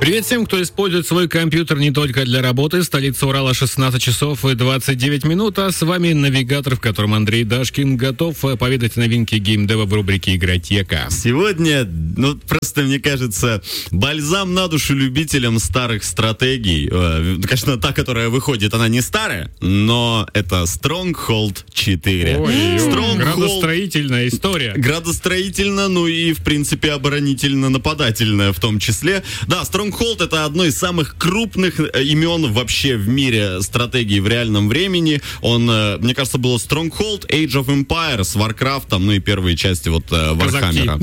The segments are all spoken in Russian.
Привет всем, кто использует свой компьютер не только для работы. Столица Урала, 16 часов и 29 минут. А с вами навигатор, в котором Андрей Дашкин готов поведать новинки геймдева в рубрике «Игротека». Сегодня, просто мне кажется, бальзам на душу любителям старых стратегий. Конечно, та, которая выходит, она не старая, но это Stronghold 4. Градостроительная история. Градостроительно, и, в принципе, оборонительно-нападательная в том числе. Да, Stronghold — это одно из самых крупных имен вообще в мире стратегий в реальном времени. Он, мне кажется, был Stronghold, Age of Empires, Warcraft, и первые части Warhammer.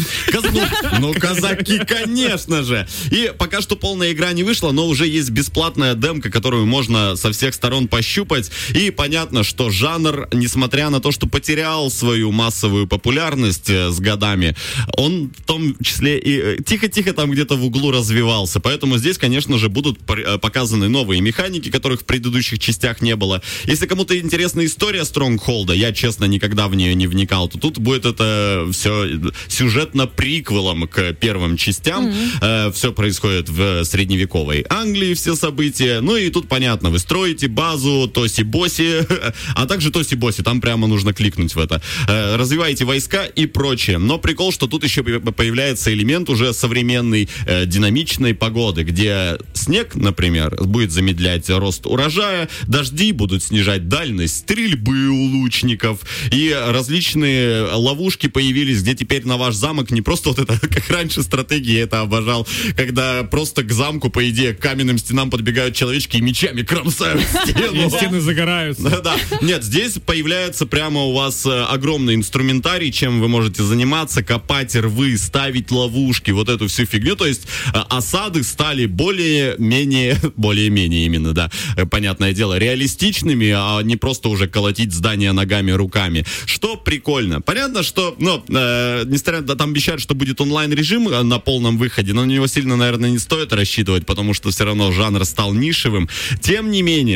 Казаки, конечно же. И пока что полная игра не вышла, но уже есть бесплатная демка, которую можно со всех сторон пощупать. И понятно, что жанр, несмотря на то, что потерял свою массовую популярность с годами, он в том числе и тихо-тихо там где-то в углу развивался. Поэтому здесь, конечно же, будут показаны новые механики, которых в предыдущих частях не было. Если кому-то интересна история Стронгхолда, я, честно, никогда в нее не вникал, то тут будет это все сюжетно-приквелом к первым частям. Все происходит в средневековой Англии, все события. И тут понятно, вы строите базу Тоси-Боси, а также Тоси-Боси, там прямо нужно кликнуть в это. Развиваете войска и прочее. Но прикол, что тут еще появляется элемент уже современной, динамичной погоды, где снег, например, будет замедлять рост урожая, дожди будут снижать дальность стрельбы у лучников, и различные ловушки появились, где теперь на ваш замок не просто это, как раньше стратегии, я это обожал, когда просто к замку, по идее, к каменным стенам подбегают человечки и мечами кромсают стену. И стены загораются. Да. Нет, здесь появляется прямо у вас огромный инструментарий, чем вы можете заниматься, копать рвы, ставить ловушки, вот эту всю фигню. То есть осады стали более-менее именно, да, понятное дело, реалистичными, а не просто уже колотить здания ногами, руками. Что прикольно. Понятно, что, несмотря на там обещают, что будет онлайн-режим на полном выходе, но на него сильно, наверное, не стоит рассчитывать, потому что все равно жанр стал нишевым. Тем не менее,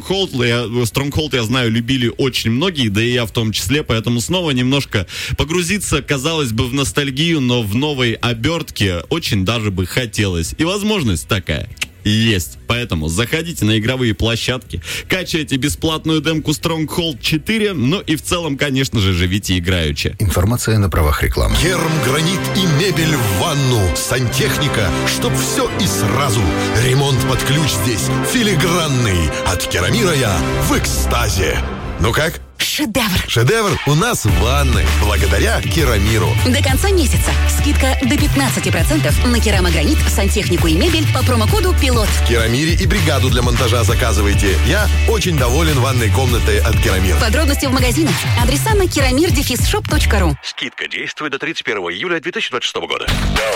Stronghold, я знаю, любили очень многие, да и я в том числе, поэтому снова немножко погрузиться, казалось бы, в ностальгию, но в новой обертке очень даже бы хотелось. И возможность такая есть. Поэтому заходите на игровые площадки, качайте бесплатную демку Stronghold 4, и в целом, конечно же, живите играючи. Информация на правах рекламы. Гермгранит и мебель в ванну. Сантехника, чтоб все и сразу. Ремонт под ключ здесь филигранный. От Керамира я в экстазе. Ну как? Шедевр! Шедевр у нас в ванной, благодаря Керамиру. До конца месяца скидка до 15% на керамогранит, сантехнику и мебель по промокоду ПИЛОТ. В Керамире и бригаду для монтажа заказывайте. Я очень доволен ванной комнатой от Керамир. Подробности в магазинах. Адреса на keramir-shop.ru. Скидка действует до 31 июля 2026 года.